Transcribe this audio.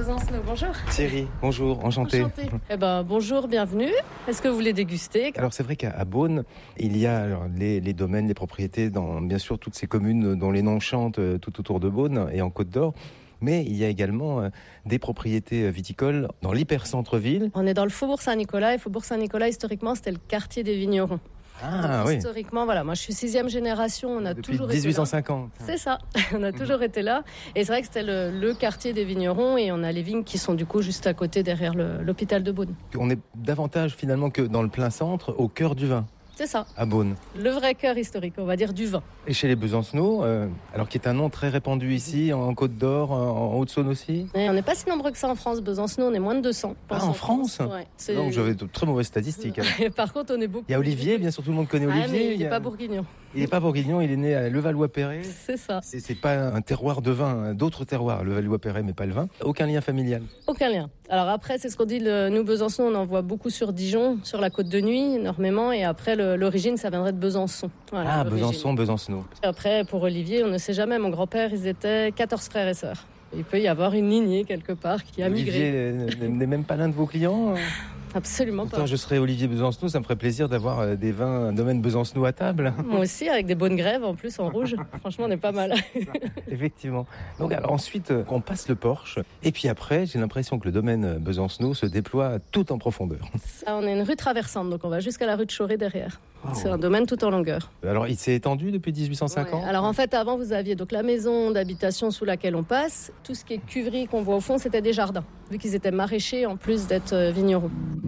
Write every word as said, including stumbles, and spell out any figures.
Besancenot, bonjour. Thierry, bonjour, enchanté. Enchanté. Eh ben, bonjour, bienvenue. Est-ce que vous voulez déguster? Alors c'est vrai qu'à Beaune, il y a alors, les, les domaines, les propriétés dans bien sûr toutes ces communes dont les noms chantent euh, tout autour de Beaune et en Côte d'Or. Mais il y a également euh, des propriétés viticoles dans l'hyper-centre-ville. On est dans le Faubourg Saint-Nicolas. Et Faubourg Saint-Nicolas, historiquement, c'était le quartier des vignerons. Ah Donc, oui. Historiquement, voilà. Moi, je suis sixième génération. On a Depuis toujours dix-huit cent été là. cinquante. C'est ça. On a toujours été là. Et c'est vrai que c'était le, le quartier des vignerons. Et on a les vignes qui sont du coup juste à côté, derrière le, l'hôpital de Beaune. On est davantage finalement que dans le plein centre, au cœur du vin. C'est ça. À Beaune. Le vrai cœur historique, on va dire, du vin. Et chez les Besancenot, euh, alors qui est un nom très répandu ici, en Côte d'Or, en Haute-Saône aussi. Et on n'est pas si nombreux que ça en France. Besancenot, on est moins de deux cents. Ah, en France, Ouais. C'est... Donc j'avais de très mauvaises statistiques. Et par contre, on est beaucoup. Il y a Olivier, bien sûr, tout le monde connaît Olivier. Ah, mais il y n'est a... pas bourguignon. Il n'est pas bourguignon, il est né à Levallois-Perret. C'est ça. C'est, c'est pas un terroir de vin, d'autres terroirs, Levallois-Perret, mais pas le vin. Aucun lien familial. Aucun lien. Alors après, c'est ce qu'on dit, le, nous, Besançon, on en voit beaucoup sur Dijon, sur la Côte de Nuit, énormément. Et après, le, l'origine, ça viendrait de Besançon. Voilà, ah, l'origine. Besançon, Besancenot. Après, pour Olivier, on ne sait jamais. Mon grand-père, ils étaient quatorze frères et sœurs. Il peut y avoir une lignée quelque part qui a migré. Olivier n'est même pas l'un de vos clients? Absolument Pourtant, pas. je serais Olivier Besancenot, ça me ferait plaisir d'avoir des vins, un domaine Besancenot à table. Moi aussi, avec des bonnes grèves en plus en rouge. Franchement, on est pas mal. Effectivement. Donc alors ensuite, on passe le Porche. Et puis après, j'ai l'impression que le domaine Besancenot se déploie tout en profondeur. Ça, on est une rue traversante, donc on va jusqu'à la rue de Choré derrière. Oh. C'est un domaine tout en longueur. Alors il s'est étendu depuis dix-huit cent cinquante. Ouais. Alors en fait, avant, vous aviez donc la maison d'habitation sous laquelle on passe. Tout ce qui est cuverie qu'on voit au fond, c'était des jardins, vu qu'ils étaient maraîchers en plus d'être vignerons.